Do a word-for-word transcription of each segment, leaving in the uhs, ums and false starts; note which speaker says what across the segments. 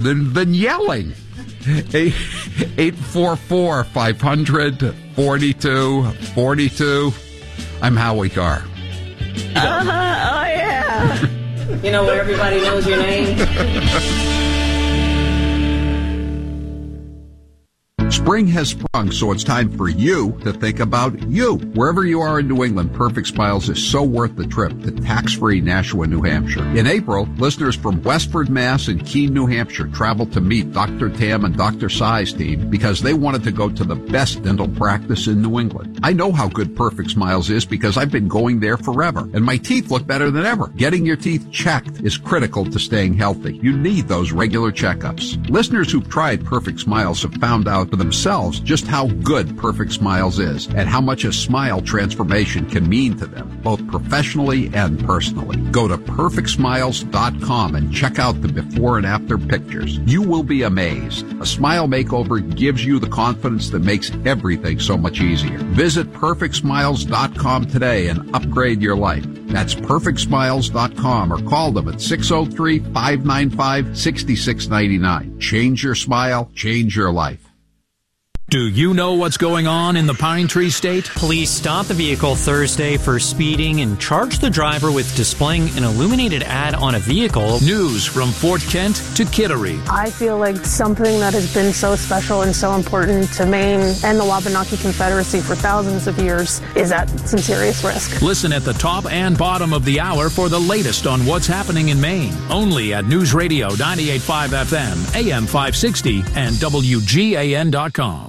Speaker 1: than, than yelling. eight four four, five hundred, forty-two forty-two. I'm Howie Carr.
Speaker 2: Uh-huh. Oh, yeah. You know where everybody knows your name?
Speaker 1: Spring has sprung, so it's time for you to think about you. Wherever you are in New England, Perfect Smiles is so worth the trip to tax-free Nashua, New Hampshire. In April, listeners from Westford, Mass. and Keene, New Hampshire traveled to meet Doctor Tam and Doctor Sai's team because they wanted to go to the best dental practice in New England. I know how good Perfect Smiles is because I've been going there forever, and my teeth look better than ever. Getting your teeth checked is critical to staying healthy. You need those regular checkups. Listeners who've tried Perfect Smiles have found out for themselves just how good Perfect Smiles is and how much a smile transformation can mean to them, both professionally and personally. Go to perfect smiles dot com and check out the before and after pictures. You will be amazed. A smile makeover gives you the confidence that makes everything so much easier. Visit perfect smiles dot com today and upgrade your life. That's perfect smiles dot com or call them at six oh three, five nine five, six six nine nine. Change your smile, change your life.
Speaker 3: Do you know what's going on in the Pine Tree State?
Speaker 4: Police stopped the vehicle Thursday for speeding and charged the driver with displaying an illuminated ad on a vehicle.
Speaker 3: News from Fort Kent to Kittery.
Speaker 5: I feel like something that has been so special and so important to Maine and the Wabanaki Confederacy for thousands of years is at some serious risk.
Speaker 3: Listen at the top and bottom of the hour for the latest on what's happening in Maine. Only at News Radio ninety-eight point five F M, A M five sixty, and W G A N dot com.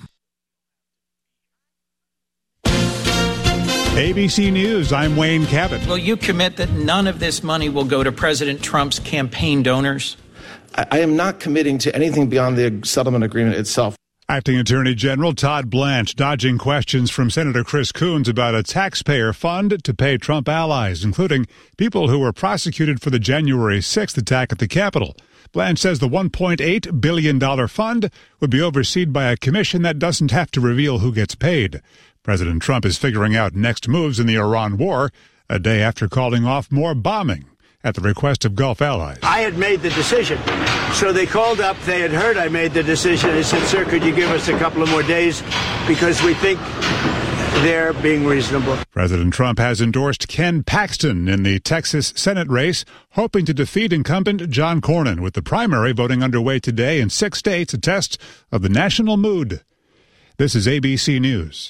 Speaker 6: A B C News, I'm Wayne Cabot.
Speaker 7: Will you commit that none of this money will go to President Trump's campaign donors?
Speaker 8: I am not committing to anything beyond the settlement agreement itself.
Speaker 6: Acting Attorney General Todd Blanche dodging questions from Senator Chris Coons about a taxpayer fund to pay Trump allies, including people who were prosecuted for the January sixth attack at the Capitol. Blanche says the one point eight billion dollars fund would be overseen by a commission that doesn't have to reveal who gets paid. President Trump is figuring out next moves in the Iran war, a day after calling off more bombing at the request of Gulf allies.
Speaker 9: I had made the decision. So they called up, they had heard I made the decision, and said, sir, could you give us a couple of more days because we think they're being reasonable.
Speaker 6: President Trump has endorsed Ken Paxton in the Texas Senate race, hoping to defeat incumbent John Cornyn, with the primary voting underway today in six states, a test of the national mood. This is A B C News.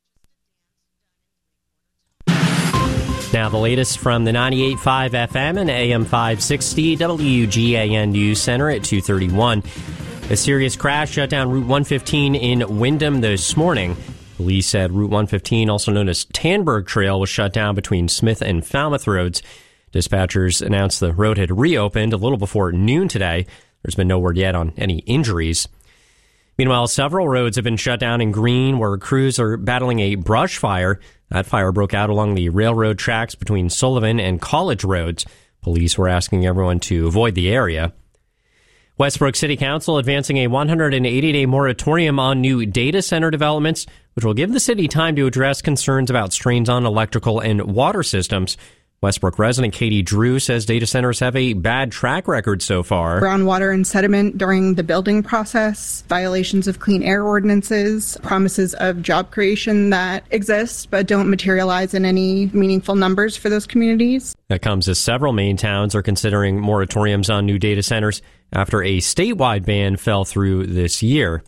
Speaker 4: Now the latest from the ninety-eight point five F M and A M five sixty W G A N News Center at two thirty-one. A serious crash shut down Route one fifteen in Windham this morning. Police said Route one fifteen, also known as Tanberg Trail, was shut down between Smith and Falmouth roads. Dispatchers announced the road had reopened a little before noon today. There's been no word yet on any injuries. Meanwhile, several roads have been shut down in Greene, where crews are battling a brush fire. That fire broke out along the railroad tracks between Sullivan and College Roads. Police were asking everyone to avoid the area. Westbrook City Council advancing a one hundred eighty day moratorium on new data center developments, which will give the city time to address concerns about strains on electrical and water systems. Westbrook resident Katie Drew says data centers have a bad track record so far.
Speaker 10: Groundwater and sediment during the building process, violations of clean air ordinances, promises of job creation that exist but don't materialize in any meaningful numbers for those communities.
Speaker 4: That comes as several Maine towns are considering moratoriums on new data centers after a statewide ban fell through this year.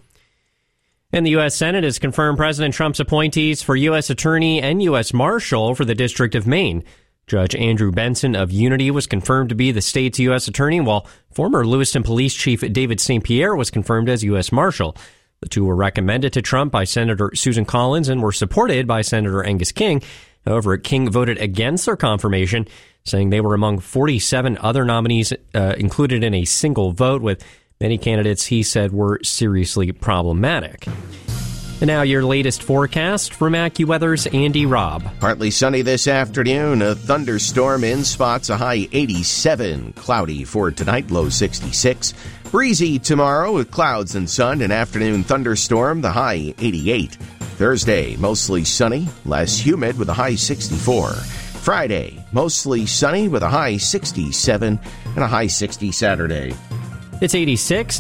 Speaker 4: And the U S. Senate has confirmed President Trump's appointees for U S. Attorney and U S. Marshal for the District of Maine. Judge Andrew Benson of Unity was confirmed to be the state's U S. Attorney, while former Lewiston Police Chief David Saint Pierre was confirmed as U S. Marshal. The two were recommended to Trump by Senator Susan Collins and were supported by Senator Angus King. However, King voted against their confirmation, saying they were among forty-seven other nominees uh, included in a single vote, with many candidates he said were seriously problematic. And now your latest forecast from AccuWeather's Andy Robb.
Speaker 11: Partly sunny this afternoon, a thunderstorm in spots, a high eighty-seven. Cloudy for tonight, low sixty-six. Breezy tomorrow with clouds and sun, an afternoon thunderstorm, the high eighty-eight. Thursday, mostly sunny, less humid with a high sixty-four. Friday, mostly sunny with a high sixty-seven and a high sixty Saturday.
Speaker 4: It's eighty-six.